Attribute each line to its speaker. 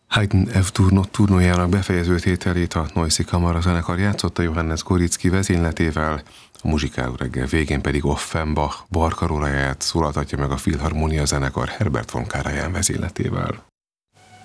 Speaker 1: Haydn F. turnójának befejező tételét a Neuszi Kamara zenekar játszotta Johannes Goricki vezényletével, a muzsikáló reggel végén pedig Offenbach barkaróráját szólaltatja meg a Filharmonia zenekar Herbert von Karajan vezényletével.